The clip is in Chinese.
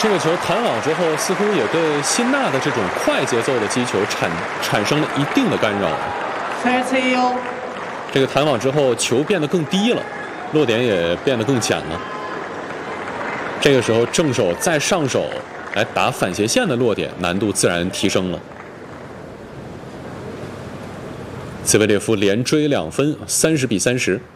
这个球弹网之后，似乎也对辛纳的这种快节奏的击球产生了一定的干扰。这个弹网之后，球变得更低了，落点也变得更浅了。这个时候，正手再上手来打反斜线的落点，难度自然提升了。茨维列夫连追2分，30比30。